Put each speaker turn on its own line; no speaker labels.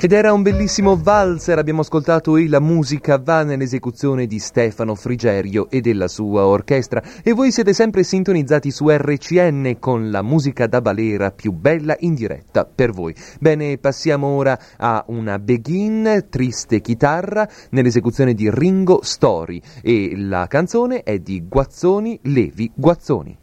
Ed era un bellissimo valzer, abbiamo ascoltato La musica va nell'esecuzione di Stefano Frigerio e della sua orchestra, e voi siete sempre sintonizzati su RCN con la musica da balera più bella in diretta per voi. Bene, passiamo ora a una Begin, triste chitarra, nell'esecuzione di Ringo Story, e la canzone è di Guazzoni Levi Guazzoni.